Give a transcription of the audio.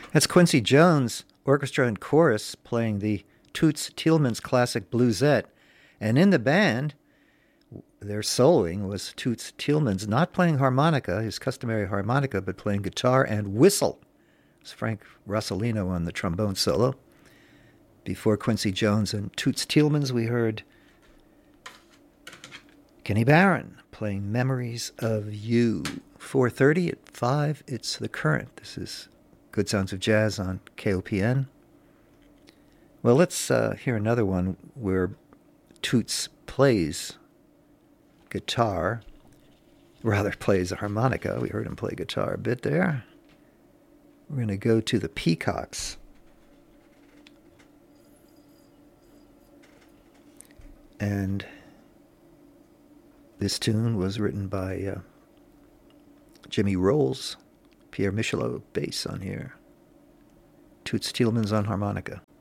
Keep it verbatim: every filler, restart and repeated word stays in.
That's Quincy Jones Orchestra and Chorus playing the Toots Thielmans classic Bluesette. And in the band, their soloing was Toots Thielmans not playing harmonica, his customary harmonica, but playing guitar and whistle. It was Frank Rossellino on the trombone solo. Before Quincy Jones and Toots Thielmans, we heard Kenny Barron playing Memories of You. four thirty at five, it's The Current. This is Good Sounds of Jazz on K O P N. Well, let's uh, hear another one where Toots plays guitar, rather plays a harmonica. We heard him play guitar a bit there. We're going to go to the Peacocks. And this tune was written by uh, Jimmy Rolls, Pierre Michelot bass on here, Toots Thielmans on harmonica.